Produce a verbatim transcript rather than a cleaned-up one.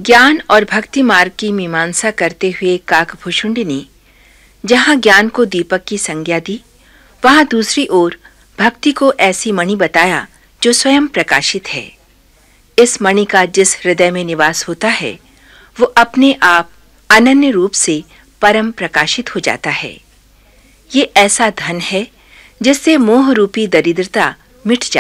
ज्ञान और भक्ति मार्ग की मीमांसा करते हुए काकभूषुंडी ने जहां ज्ञान को दीपक की संज्ञा दी, वहां दूसरी ओर भक्ति को ऐसी मणि बताया जो स्वयं प्रकाशित है। इस मणि का जिस हृदय में निवास होता है, वो अपने आप अनन्य रूप से परम प्रकाशित हो जाता है। ये ऐसा धन है जिससे मोह रूपी दरिद्रता मिट जाती है।